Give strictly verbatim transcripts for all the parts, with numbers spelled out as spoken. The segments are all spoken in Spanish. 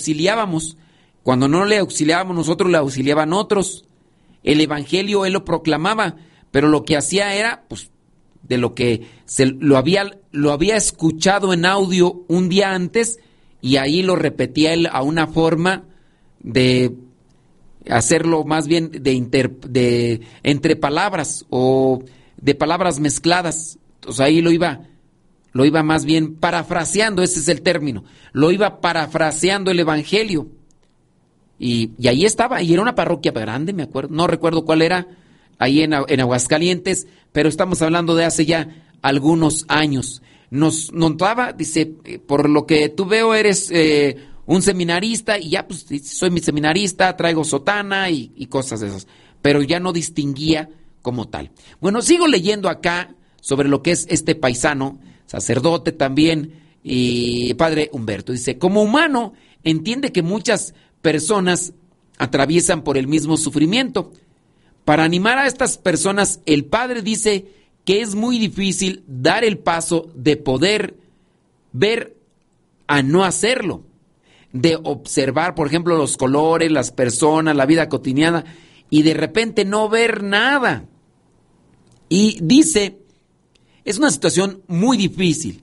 auxiliábamos. Cuando no le auxiliábamos nosotros, le auxiliaban otros. El evangelio él lo proclamaba, pero lo que hacía era, pues, de lo que se lo había, lo había escuchado en audio un día antes, y ahí lo repetía él a una forma de hacerlo más bien de, inter, de entre palabras o de palabras mezcladas. Entonces ahí lo iba, lo iba más bien parafraseando, ese es el término. Lo iba parafraseando el evangelio. Y, y ahí estaba, y era una parroquia grande, me acuerdo, no recuerdo cuál era, ahí en, en Aguascalientes, pero estamos hablando de hace ya algunos años. Nos notaba, dice, por lo que tú veo eres eh, un seminarista, y ya pues soy mi seminarista, traigo sotana y, y cosas de esas, pero ya no distinguía como tal. Bueno, sigo leyendo acá sobre lo que es este paisano, sacerdote también, y padre Humberto. Dice, como humano, entiende que muchas personas atraviesan por el mismo sufrimiento. Para animar a estas personas, el padre dice que es muy difícil dar el paso de poder ver a no hacerlo, de observar, por ejemplo, los colores, las personas, la vida cotidiana, y de repente no ver nada. Y dice, es una situación muy difícil.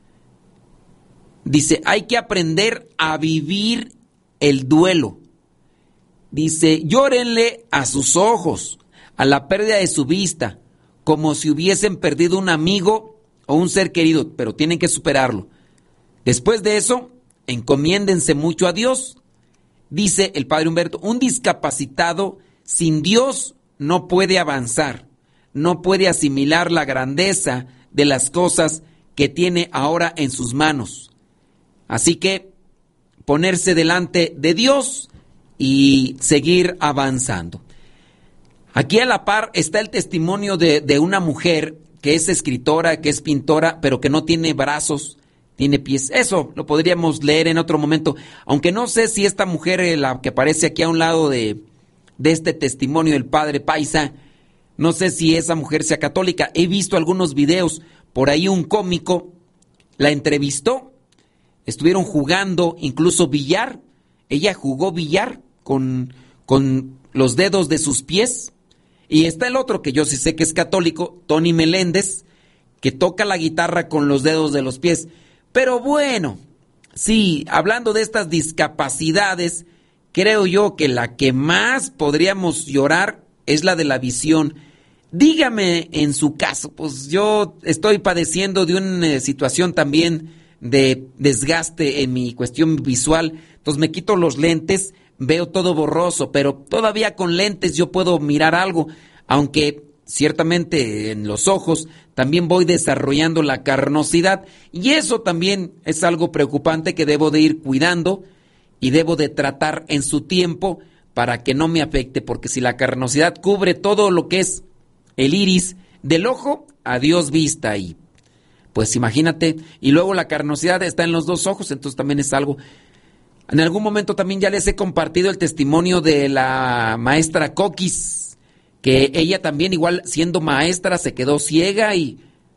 Dice, hay que aprender a vivir el duelo. Dice, llórenle a sus ojos, a la pérdida de su vista, como si hubiesen perdido un amigo o un ser querido, pero tienen que superarlo. Después de eso, encomiéndense mucho a Dios. Dice el padre Humberto, un discapacitado sin Dios no puede avanzar, no puede asimilar la grandeza de las cosas que tiene ahora en sus manos. Así que ponerse delante de Dios y seguir avanzando. Aquí a la par está el testimonio de, de una mujer que es escritora, que es pintora, pero que no tiene brazos, tiene pies. Eso lo podríamos leer en otro momento, aunque no sé si esta mujer, la que aparece aquí a un lado de, de este testimonio del padre Paisa, no sé si esa mujer sea católica. He visto algunos videos, por ahí un cómico la entrevistó, estuvieron jugando incluso billar, ella jugó billar con, con los dedos de sus pies, y está el otro que yo sí sé que es católico, Tony Meléndez, que toca la guitarra con los dedos de los pies. Pero bueno, sí, hablando de estas discapacidades, creo yo que la que más podríamos llorar es la de la visión. Dígame en su caso, pues yo estoy padeciendo de una situación también de desgaste en mi cuestión visual, entonces me quito los lentes, veo todo borroso, pero todavía con lentes yo puedo mirar algo, aunque ciertamente en los ojos también voy desarrollando la carnosidad, y eso también es algo preocupante que debo de ir cuidando y debo de tratar en su tiempo para que no me afecte, porque si la carnosidad cubre todo lo que es el iris del ojo, adiós vista ahí. Pues imagínate, y luego la carnosidad está en los dos ojos, entonces también es algo. En algún momento también ya les he compartido el testimonio de la maestra Coquis, que ella también igual siendo maestra se quedó ciega y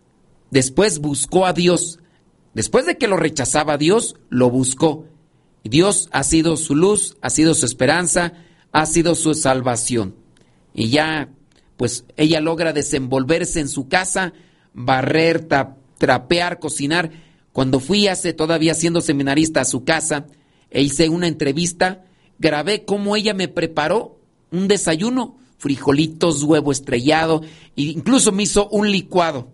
después buscó a Dios. Después de que lo rechazaba a Dios, lo buscó. Dios ha sido su luz, ha sido su esperanza, ha sido su salvación. Y ya, pues ella logra desenvolverse en su casa, barrer, tap, trapear, cocinar. Cuando fui hace todavía siendo seminarista a su casa e hice una entrevista, grabé cómo ella me preparó un desayuno, frijolitos, huevo estrellado, e incluso me hizo un licuado.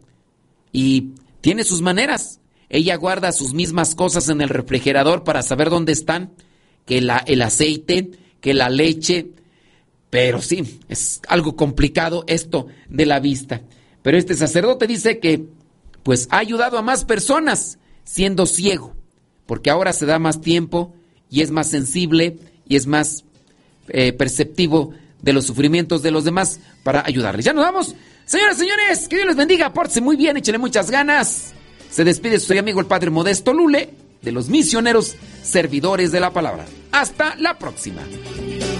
Y tiene sus maneras. Ella guarda sus mismas cosas en el refrigerador para saber dónde están, que la, el aceite, que la leche. Pero sí, es algo complicado esto de la vista. Pero este sacerdote dice que pues ha ayudado a más personas siendo ciego, porque ahora se da más tiempo y es más sensible y es más eh, perceptivo de los sufrimientos de los demás para ayudarles. Ya nos vamos. Señoras y señores, que Dios les bendiga, pórtense muy bien, échenle muchas ganas. Se despide su amigo el Padre Modesto Lule, de los misioneros servidores de la palabra. Hasta la próxima.